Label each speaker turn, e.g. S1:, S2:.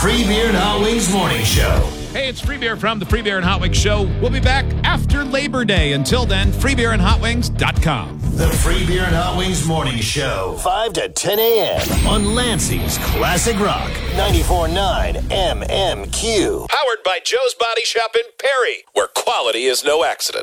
S1: Free Beer and Hot Wings Morning Show.
S2: Hey, it's Free Beer from the Free Beer and Hot Wings Show. We'll be back after Labor Day. Until then, freebeerandhotwings.com.
S1: The Free Beer and Hot Wings Morning Show. 5 to 10 a.m. on Lansing's Classic Rock. 94.9 MMQ.
S3: Powered by Joe's Body Shop in Perry, where quality is no accident.